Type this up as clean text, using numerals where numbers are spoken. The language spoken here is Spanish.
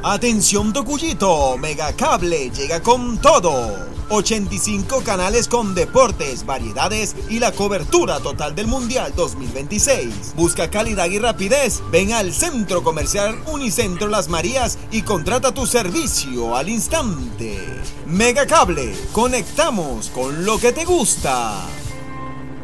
Atención Tocuyito, Megacable llega con todo. 85 canales con deportes, variedades y la cobertura total del Mundial 2026. Busca calidad y rapidez. Ven al Centro Comercial Unicentro Las Marías y contrata tu servicio al instante. Megacable, conectamos con lo que te gusta.